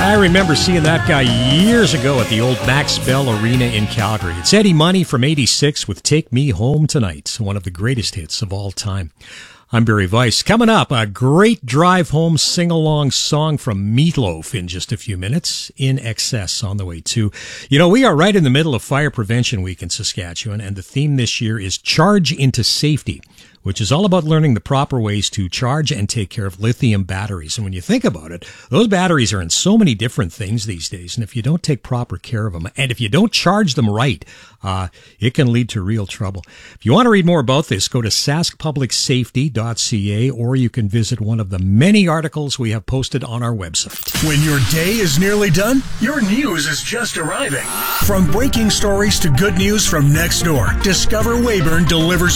I remember seeing that guy years ago at the old Max Bell Arena in Calgary. It's Eddie Money from 86 with Take Me Home Tonight, one of the greatest hits of all time. I'm Barry Weiss. Coming up, a great drive home sing-along song from Meatloaf in just a few minutes. In Excess on the way too. You know, we are right in the middle of Fire Prevention Week in Saskatchewan, and the theme this year is Charge into Safety, which is all about learning the proper ways to charge and take care of lithium batteries. And when you think about it, those batteries are in so many different things these days. And if you don't take proper care of them, and if you don't charge them right, it can lead to real trouble. If you want to read more about this, go to saskpublicsafety.ca, or you can visit one of the many articles we have posted on our website. When your day is nearly done, your news is just arriving. From breaking stories to good news from next door, Discover Weyburn delivers